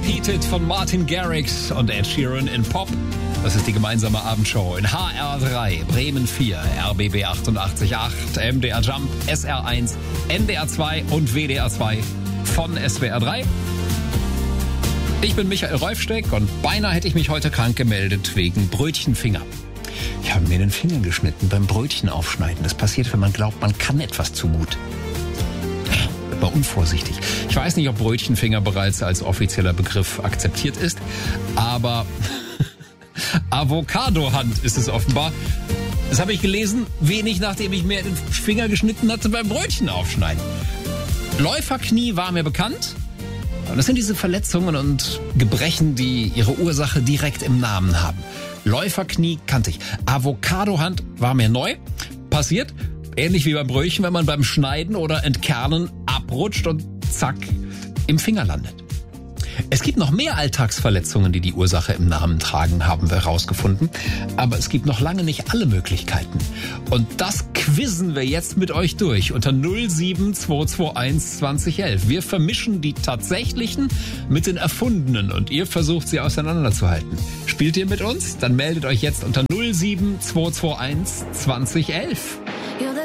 Repeat It von Martin Garrix und Ed Sheeran in Pop. Das ist die gemeinsame Abendshow in HR3, Bremen 4, RBB 88.8, MDR Jump, SR1, NDR 2 und WDR 2 von SWR 3. Ich bin Michael Rolfsteck und beinahe hätte ich mich heute krank gemeldet wegen Brötchenfinger. Ich habe mir den Finger geschnitten beim Brötchen aufschneiden. Das passiert, wenn man glaubt, man kann etwas zu gut. War unvorsichtig. Ich weiß nicht, ob Brötchenfinger bereits als offizieller Begriff akzeptiert ist, aber Avocadohand ist es offenbar. Das habe ich gelesen, wenig nachdem ich mir den Finger geschnitten hatte beim Brötchen aufschneiden. Läuferknie war mir bekannt. Und das sind diese Verletzungen und Gebrechen, die ihre Ursache direkt im Namen haben. Läuferknie kannte ich. Avocadohand war mir neu. Passiert, ähnlich wie beim Brötchen, wenn man beim Schneiden oder Entkernen abrutscht und zack, im Finger landet. Es gibt noch mehr Alltagsverletzungen, die die Ursache im Namen tragen, haben wir herausgefunden. Aber es gibt noch lange nicht alle Möglichkeiten. Und das quizzen wir jetzt mit euch durch unter 07221 2011. Wir vermischen die tatsächlichen mit den erfundenen und ihr versucht sie auseinanderzuhalten. Spielt ihr mit uns? Dann meldet euch jetzt unter 07221 2011.